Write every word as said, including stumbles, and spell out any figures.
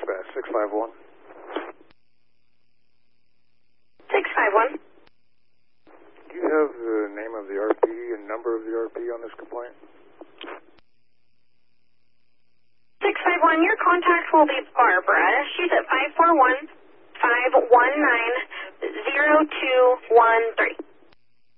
dispatch, six five one. six five one. Do you have the name of the R P and number of the R P on this complaint? six five one, your contact will be Barbara. She's at five four one, five one nine, zero two one three.